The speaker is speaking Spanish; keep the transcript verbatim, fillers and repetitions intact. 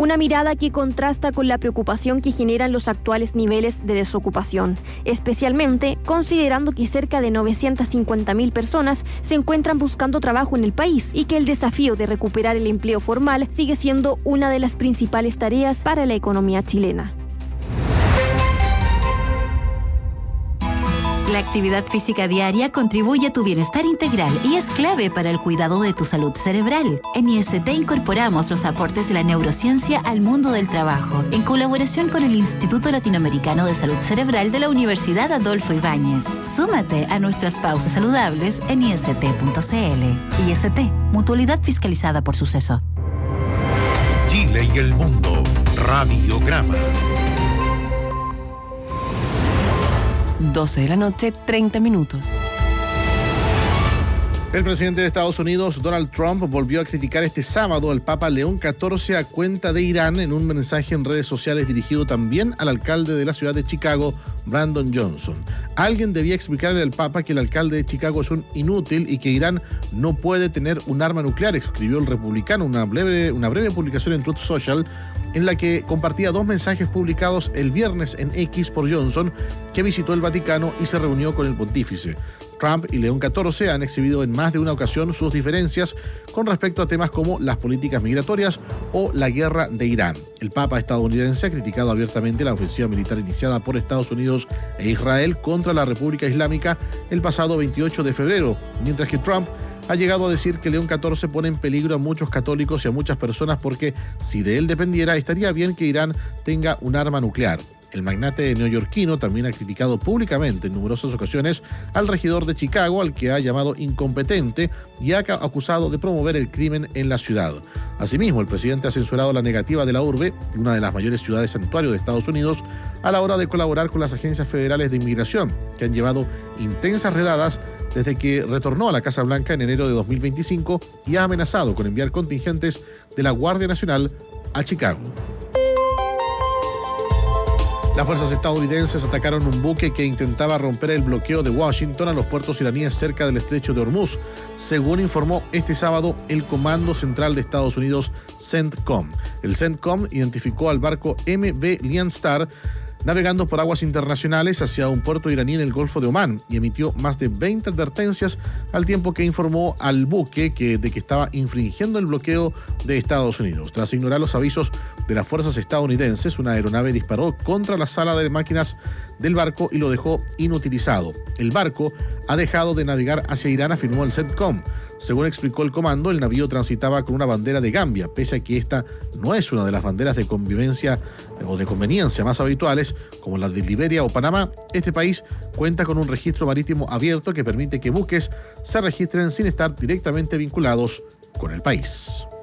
Una mirada que contrasta con la preocupación que generan los actuales niveles de desocupación, especialmente considerando que cerca de novecientas cincuenta mil personas se encuentran buscando trabajo en el país y que el desafío de recuperar el empleo formal sigue siendo una de las principales tareas para la economía chilena. La actividad física diaria contribuye a tu bienestar integral y es clave para el cuidado de tu salud cerebral. En I S T incorporamos los aportes de la neurociencia al mundo del trabajo, en colaboración con el Instituto Latinoamericano de Salud Cerebral de la Universidad Adolfo Ibáñez. Súmate a nuestras pausas saludables en I S T punto C L. I S T, mutualidad fiscalizada por Suceso. Chile y el mundo. Radiograma. doce de la noche, treinta minutos. El presidente de Estados Unidos, Donald Trump, volvió a criticar este sábado al Papa León catorce a cuenta de Irán en un mensaje en redes sociales dirigido también al alcalde de la ciudad de Chicago, Brandon Johnson. Alguien debía explicarle al Papa que el alcalde de Chicago es un inútil y que Irán no puede tener un arma nuclear, escribió el republicano, una breve, una breve publicación en Truth Social en la que compartía dos mensajes publicados el viernes en X por Johnson, que visitó el Vaticano y se reunió con el pontífice. Trump y León catorce han exhibido en más de una ocasión sus diferencias con respecto a temas como las políticas migratorias o la guerra de Irán. El Papa estadounidense ha criticado abiertamente la ofensiva militar iniciada por Estados Unidos e Israel contra la República Islámica el pasado veintiocho de febrero, mientras que Trump ha llegado a decir que León catorce pone en peligro a muchos católicos y a muchas personas porque, si de él dependiera, estaría bien que Irán tenga un arma nuclear. El magnate neoyorquino también ha criticado públicamente en numerosas ocasiones al regidor de Chicago, al que ha llamado incompetente y ha acusado de promover el crimen en la ciudad. Asimismo, el presidente ha censurado la negativa de la urbe, una de las mayores ciudades santuario de Estados Unidos, a la hora de colaborar con las agencias federales de inmigración, que han llevado intensas redadas desde que retornó a la Casa Blanca en enero de dos mil veinticinco y ha amenazado con enviar contingentes de la Guardia Nacional a Chicago. Las fuerzas estadounidenses atacaron un buque que intentaba romper el bloqueo de Washington a los puertos iraníes cerca del estrecho de Hormuz, según informó este sábado el Comando Central de Estados Unidos, CENTCOM. El CENTCOM identificó al barco M V Lian Star navegando por aguas internacionales hacia un puerto iraní en el Golfo de Omán y emitió más de veinte advertencias al tiempo que informó al buque que, de que estaba infringiendo el bloqueo de Estados Unidos. Tras ignorar los avisos de las fuerzas estadounidenses, una aeronave disparó contra la sala de máquinas del barco y lo dejó inutilizado. El barco ha dejado de navegar hacia Irán, afirmó el CENTCOM. Según explicó el comando, el navío transitaba con una bandera de Gambia, pese a que esta no es una de las banderas de convivencia o de conveniencia más habituales, como las de Liberia o Panamá. Este país cuenta con un registro marítimo abierto que permite que buques se registren sin estar directamente vinculados con el país.